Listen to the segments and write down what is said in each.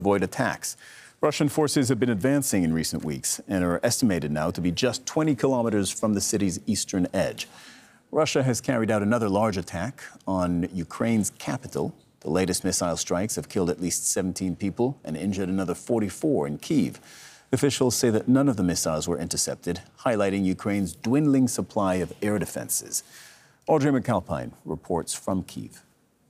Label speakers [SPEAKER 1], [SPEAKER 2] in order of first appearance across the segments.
[SPEAKER 1] avoid attacks. Russian forces have been advancing in recent weeks and are estimated now to be just 20 kilometers from the city's eastern edge. Russia has carried out another large attack on Ukraine's capital. The latest missile strikes have killed at least 17 people and injured another 44 in Kyiv. Officials say that none of the missiles were intercepted, highlighting Ukraine's dwindling supply of air defenses. Audrey McAlpine reports from Kyiv.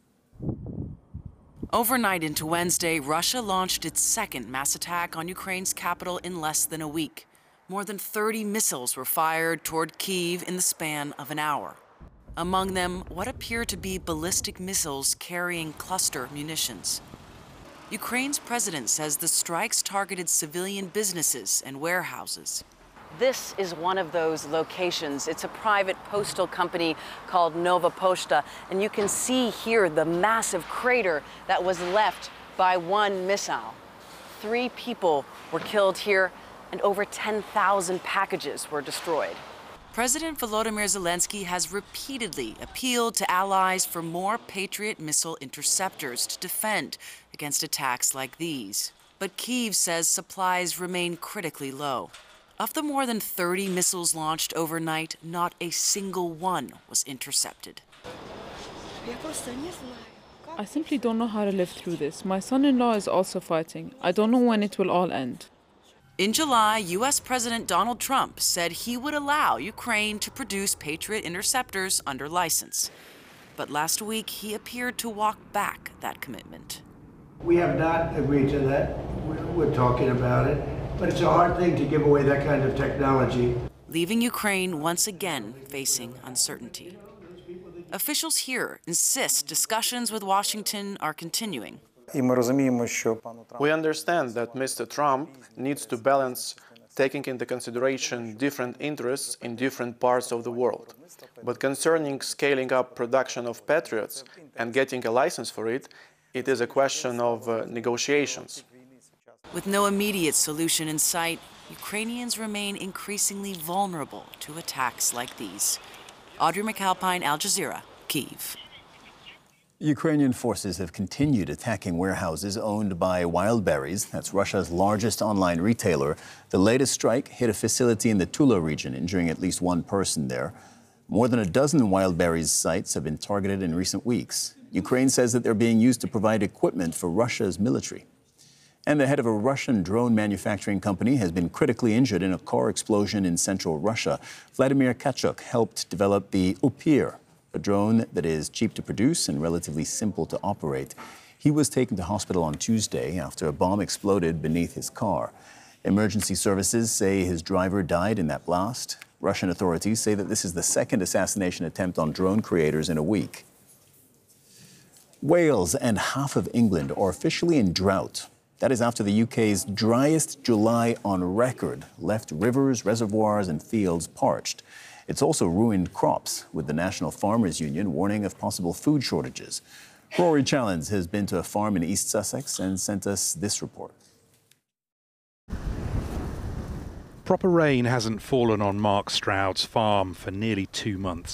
[SPEAKER 2] Overnight into Wednesday, Russia launched its second mass attack on Ukraine's capital in less than a week. More than 30 missiles were fired toward Kyiv in the span of an hour. Among them, what appear to be ballistic missiles carrying cluster munitions. Ukraine's president says the strikes targeted civilian businesses and warehouses. This is one of those locations. It's a private postal company called Nova Poshta, and you can see here the massive crater that was left by one missile. 3 people were killed here, and over 10,000 packages were destroyed. President Volodymyr Zelensky has repeatedly appealed to allies for more Patriot missile interceptors to defend against attacks like these. But Kyiv says supplies remain critically low. Of the more than 30 missiles launched overnight, not a single one was intercepted.
[SPEAKER 3] I simply don't know how to live through this. My son-in-law is also fighting. I don't know when it will all end.
[SPEAKER 2] In July, U.S. President Donald Trump said he would allow Ukraine to produce Patriot interceptors under license. But last week, he appeared to walk back that commitment.
[SPEAKER 4] We have not agreed to that. We're talking about it. But it's a hard thing to give away that kind of technology.
[SPEAKER 2] Leaving Ukraine once again facing uncertainty. Officials here insist discussions with Washington are continuing.
[SPEAKER 5] We understand that Mr. Trump needs to balance taking into consideration different interests in different parts of the world. But concerning scaling up production of Patriots and getting a license for it, it is a question of negotiations.
[SPEAKER 2] With no immediate solution in sight, Ukrainians remain increasingly vulnerable to attacks like these. Audrey McAlpine, Al Jazeera, Kyiv.
[SPEAKER 1] Ukrainian forces have continued attacking warehouses owned by Wildberries. That's Russia's largest online retailer. The latest strike hit a facility in the Tula region, injuring at least one person there. More than a dozen Wildberries sites have been targeted in recent weeks. Ukraine says that they're being used to provide equipment for Russia's military. And the head of a Russian drone manufacturing company has been critically injured in a car explosion in central Russia. Vladimir Kachuk helped develop the Upir, a drone that is cheap to produce and relatively simple to operate. He was taken to hospital on Tuesday after a bomb exploded beneath his car. Emergency services say his driver died in that blast. Russian authorities say that this is the second assassination attempt on drone creators in a week. Wales and half of England are officially in drought. That is after the UK's driest July on record left rivers, reservoirs and fields parched. It's also ruined crops, with the National Farmers Union warning of possible food shortages. Rory Challens has been to a farm in East Sussex and sent us this report.
[SPEAKER 6] Proper rain hasn't fallen on Mark Stroud's farm for nearly 2 months.